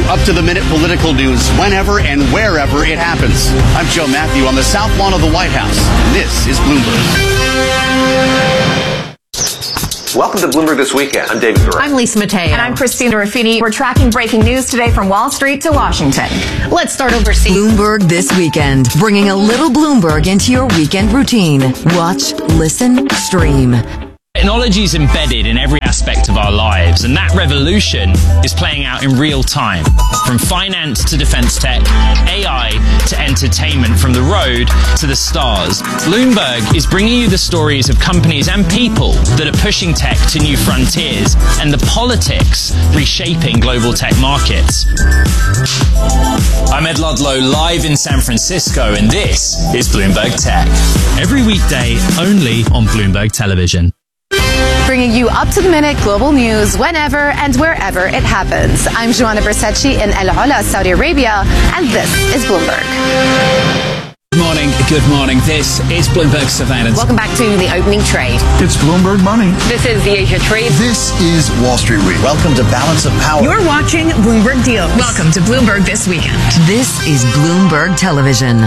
up-to-the-minute political news whenever and wherever it happens. I'm Joe Matthew on the South Lawn of the White House. This is Bloomberg. Welcome to Bloomberg This Weekend. I'm David Durrett. I'm Lisa Mateo. And I'm Christina Ruffini. We're tracking breaking news today from Wall Street to Washington. Let's start overseas. Bloomberg This Weekend, bringing a little Bloomberg into your weekend routine. Watch, listen, stream. Technology is embedded in every aspect of our lives, and that revolution is playing out in real time. From finance to defense tech, AI to entertainment, from the road to the stars. Bloomberg is bringing you the stories of companies and people that are pushing tech to new frontiers, and the politics reshaping global tech markets. I'm Ed Ludlow, live in San Francisco, and this is Bloomberg Tech. Every weekday, only on Bloomberg Television. Bringing you up-to-the-minute global news whenever and wherever it happens. I'm Joanna Bersecci in El Ula, Saudi Arabia, and this is Bloomberg. Good morning. This is Bloomberg Surveillance. Welcome back to the opening trade. It's Bloomberg Money. This is the Asia Trade. This is Wall Street Week. Welcome to Balance of Power. You're watching Bloomberg Deals. Welcome to Bloomberg This Weekend. This is Bloomberg Television.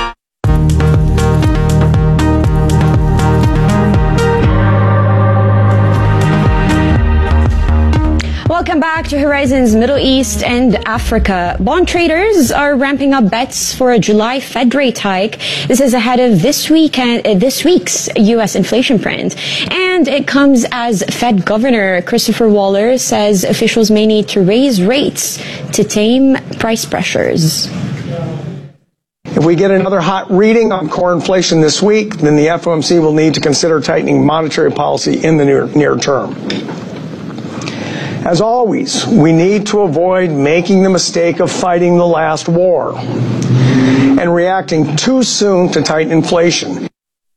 Welcome back to Horizons Middle East and Africa. Bond traders are ramping up bets for a July Fed rate hike. This is ahead of this week's U.S. inflation print. And it comes as Fed Governor Christopher Waller says officials may need to raise rates to tame price pressures. If we get another hot reading on core inflation this week, then the FOMC will need to consider tightening monetary policy in the near term. As always, we need to avoid making the mistake of fighting the last war and reacting too soon to tighten inflation.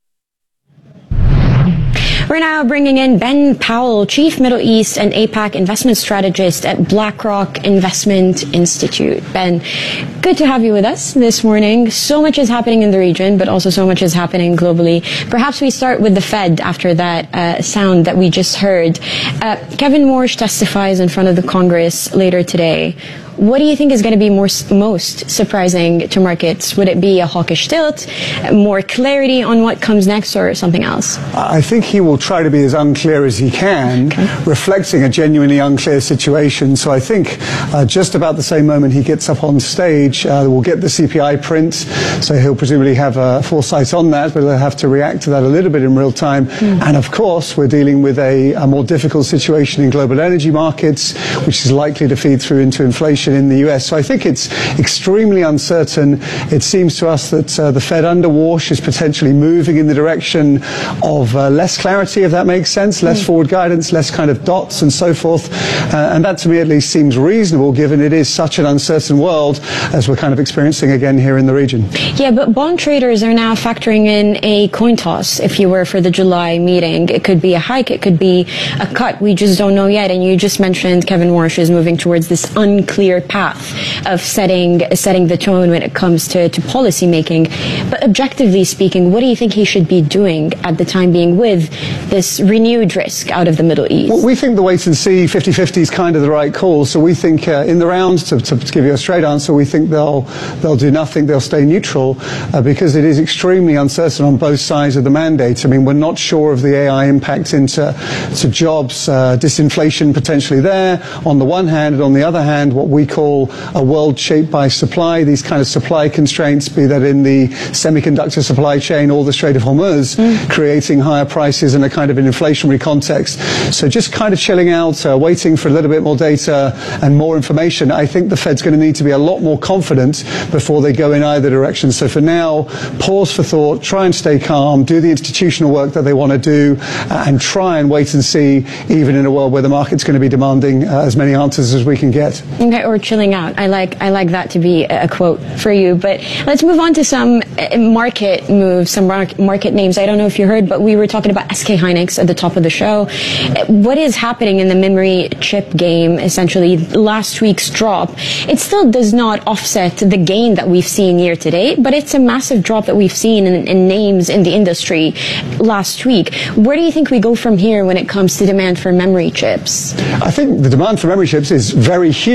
We're now bringing in Ben Powell, Chief Middle East and APAC Investment Strategist at BlackRock Investment Institute. Ben, good to have you with us this morning. So much is happening in the region, but also so much is happening globally. Perhaps we start with the Fed after that sound that we just heard. Kevin Warsh testifies in front of the Congress later today. What do you think is going to be most surprising to markets? Would it be a hawkish tilt, more clarity on what comes next, or something else? I think he will try to be as unclear as he can, reflecting a genuinely unclear situation. So I think just about the same moment he gets up on stage, we'll get the CPI print. So he'll presumably have foresight on that, but he'll have to react to that a little bit in real time. And of course, we're dealing with a more difficult situation in global energy markets, which is likely to feed through into inflation in the US. So I think it's extremely uncertain. It seems to us that the Fed under Warsh is potentially moving in the direction of less clarity, if that makes sense, less forward guidance, less kind of dots and so forth. And that to me at least seems reasonable, given it is such an uncertain world as we're kind of experiencing again here in the region. Yeah, but bond traders are now factoring in a coin toss, if you were, for the July meeting. It could be a hike, it could be a cut. We just don't know yet. And you just mentioned Kevin Warsh is moving towards this unclear path of setting the tone when it comes to policy making. But objectively speaking, what do you think he should be doing at the time being with this renewed risk out of the Middle East? Well, we think the wait and see 50-50 is kind of the right call. So we think in the round, to give you a straight answer, we think they'll do nothing. They'll stay neutral because it is extremely uncertain on both sides of the mandate. I mean, we're not sure of the AI impact into jobs, disinflation potentially there on the one hand, and on the other hand, what we call a world shaped by supply, these kind of supply constraints, be that in the semiconductor supply chain or the Strait of Hormuz, creating higher prices in a kind of an inflationary context. So just kind of chilling out, waiting for a little bit more data and more information. I think the Fed's going to need to be a lot more confident before they go in either direction. So for now, pause for thought, try and stay calm, do the institutional work that they want to do, and try and wait and see, even in a world where the market's going to be demanding as many answers as we can get. Okay, or chilling out. I like that to be a quote for you. But let's move on to some market moves, some market names. I don't know if you heard, but we were talking about SK Hynix at the top of the show. What is happening in the memory chip game, essentially, last week's drop, it still does not offset the gain that we've seen year to date, but it's a massive drop that we've seen in names in the industry last week. Where do you think we go from here when it comes to demand for memory chips? I think the demand for memory chips is very huge, and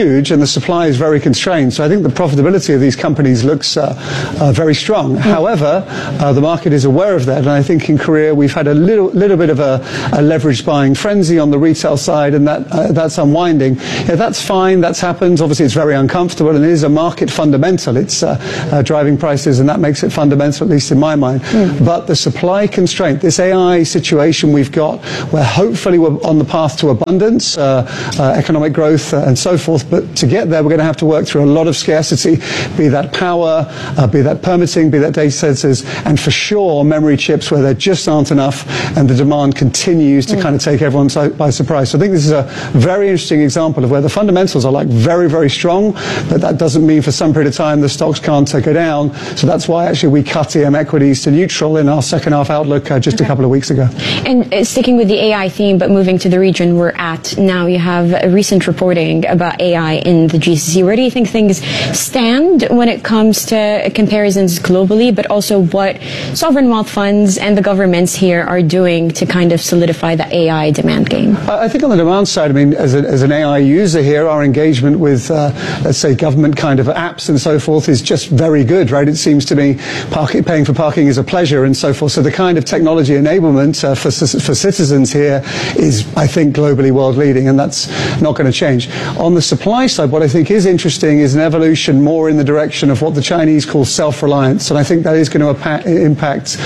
the supply is very constrained. So I think the profitability of these companies looks very strong. However, the market is aware of that, and I think in Korea we've had a little bit of a leveraged buying frenzy on the retail side, and that's unwinding. Yeah, that's fine. That's happened. Obviously, it's very uncomfortable, and it is a market fundamental. It's driving prices, and that makes it fundamental, at least in my mind. But the supply constraint, this AI situation we've got, where hopefully we're on the path to abundance, economic growth, and so forth. But to get there, we're going to have to work through a lot of scarcity, be that power, be that permitting, be that data centers, and for sure memory chips where there just aren't enough, and the demand continues to kind of take everyone by surprise. So I think this is a very interesting example of where the fundamentals are like very, very strong, but that doesn't mean for some period of time the stocks can't go down. So that's why actually we cut EM equities to neutral in our second half outlook just a couple of weeks ago. And sticking with the AI theme, but moving to the region we're at now, you have a recent reporting about AI in the GCC. Where do you think things stand when it comes to comparisons globally, but also what sovereign wealth funds and the governments here are doing to kind of solidify the AI demand game? I think on the demand side, I mean, as an AI user here, our engagement with, let's say, government kind of apps and so forth is just very good, right? It seems to me paying for parking is a pleasure and so forth. So the kind of technology enablement for citizens here is, I think, globally world leading, and that's not going to change. On the supply side, what I think is interesting is an evolution more in the direction of what the Chinese call self-reliance, and I think that is going to impact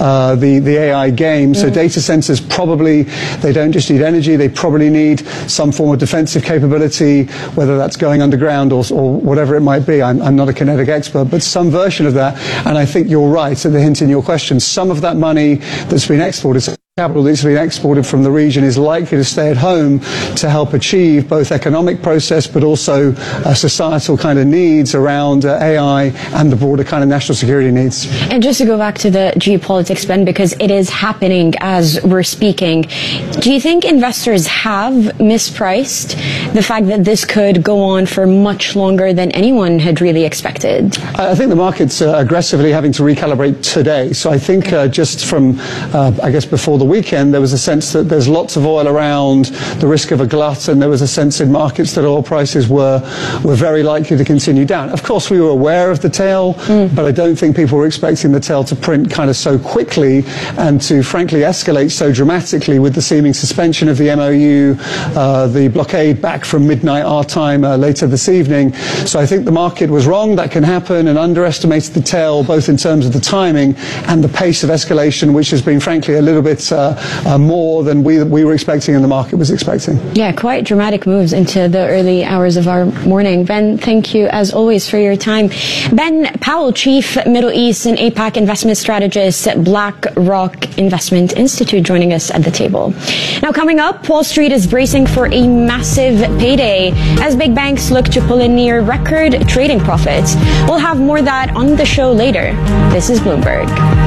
the AI game. So data centers probably, they don't just need energy, they probably need some form of defensive capability, whether that's going underground or whatever it might be. I'm not a kinetic expert, but some version of that. And I think you're right at the hint in your question. Some of that money that's been exported, capital that's been exported from the region, is likely to stay at home to help achieve both economic process but also societal kind of needs around AI and the broader kind of national security needs. And just to go back to the geopolitics, Ben, because it is happening as we're speaking, do you think investors have mispriced the fact that this could go on for much longer than anyone had really expected? I think the market's aggressively having to recalibrate today. So I think just from, I guess, before the weekend, there was a sense that there's lots of oil around, the risk of a glut, and there was a sense in markets that oil prices were very likely to continue down. Of course, we were aware of the tail, but I don't think people were expecting the tail to print kind of so quickly and to frankly escalate so dramatically with the seeming suspension of the MOU, the blockade back from midnight our time later this evening. So I think the market was wrong, that can happen, and underestimated the tail both in terms of the timing and the pace of escalation, which has been frankly a little bit more than we were expecting and the market was expecting. Yeah, quite dramatic moves into the early hours of our morning. Ben, thank you as always for your time. Ben Powell, Chief Middle East and APAC Investment Strategist at BlackRock Investment Institute, joining us at the table. Now coming up, Wall Street is bracing for a massive payday as big banks look to pull in near record trading profits. We'll have more of that on the show later. This is Bloomberg.